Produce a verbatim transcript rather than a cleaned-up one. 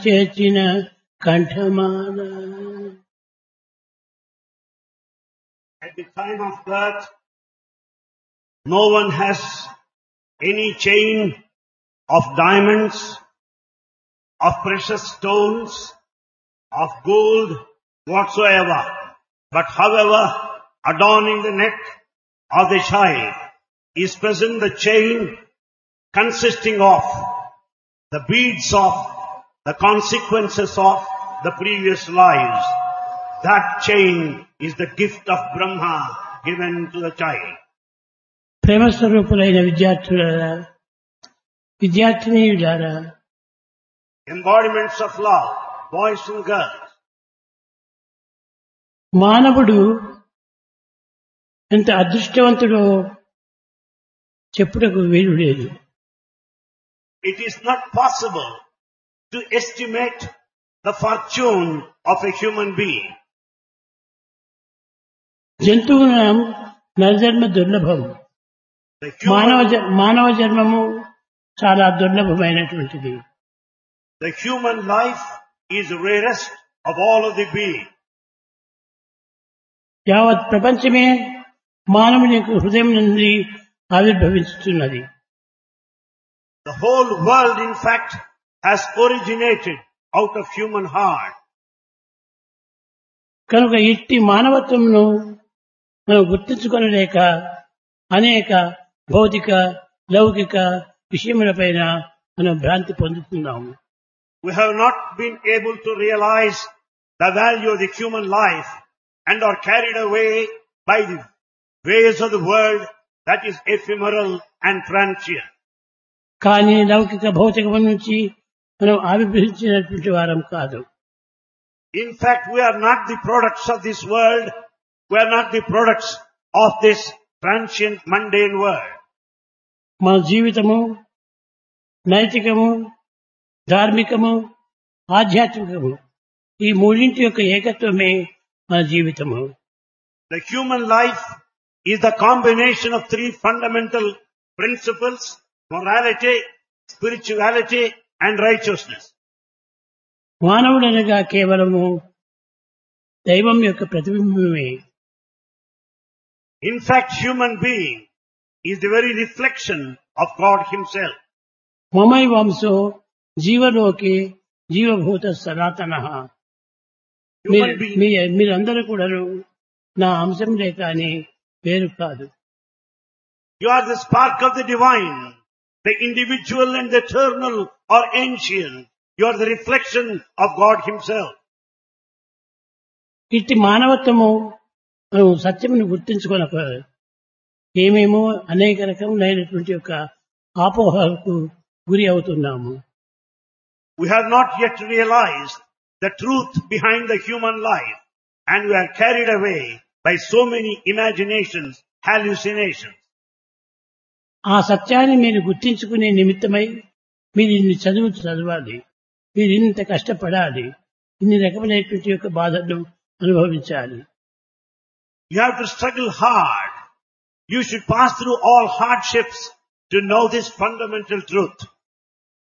చేర్చిన కంఠమాల. At the time of birth, no one has any chain of diamonds, of precious stones, of gold, whatsoever. But however, adorning the neck of the child is present the chain consisting of the beads of the consequences of the previous lives. That chain is the gift of Brahma given to the child. ప్రేమ స్వరూపులైన విద్యార్థులారా, విద్యార్థినీయులారా, Embodiments of love, boys and girls. మానవుడు ఎంత అదృష్టవంతుడో చెప్పుటకు వీలు లేదు. It is not possible to estimate the fortune of a human being. జంతువునం నరజన్మ దుర్లభం. The మానవ human, జ- మానవ జన్మము చాలా దుర్లభమైనటువంటిది. the human life is rarest of all of the beings. యావత్ ప్రపంచమే మానవుని యొక్క హృదయం నుండి ఆవిర్భవిస్తున్నది. The whole world, in fact, has originated out of human heart. కనుక ఇట్టి మానవత్వమును మనం గుర్తించుకొనలేక అనేక భౌతిక లౌకిక విషయములపైన మనం భ్రాంతి పొందుతున్నాము. We have not been able to realize the value of the human life and are carried away by the ways of the world that is ephemeral and transient. కానీ లౌకిక భౌతికం నుంచి మనం ఆవిర్భవించినటువంటి వారం కాదు. In fact, we are not the products of this world. We are not the products of this transient, mundane world. మన జీవితము నైతికము, ధార్మికము, ఆధ్యాత్మికము ఈ మూడింటి యొక్క ఏకత్వమే మన జీవితము. The human life is the combination of three fundamental principles: morality, spirituality, and righteousness. మానవుడనగా కేవలము దైవం యొక్క ప్రతిబింబమే. In fact, human being is the very reflection of God Himself. మమై వంశో జీవలోకి జీవభూత సనాతనః. Human being, మీరందరూ కూడా నా అంశంలే కానీ వేరు కాదు. you are the spark of the divine, the individual and the eternal or ancient. You are the reflection of God Himself. ఇట్టి మానవత్వము మనం సత్యమును గుర్తించుకొనక ఏమేమో అనేక రకములైనటువంటి యొక్క ఆపోహలకు గురి అవుతున్నాము. We have not yet realized the truth behind the human life, and we are carried away by so many imaginations, hallucinations. ఆ సత్యాన్ని మీరు గుర్తించుకునే నిమిత్తమై మీరు ఇన్ని చదువు చదవాలి, మీరు ఇంత కష్టపడాలి, ఇన్ని రకములైనటువంటి యొక్క బాధలను అనుభవించాలి. You have to struggle hard. You should pass through all hardships to know this fundamental truth.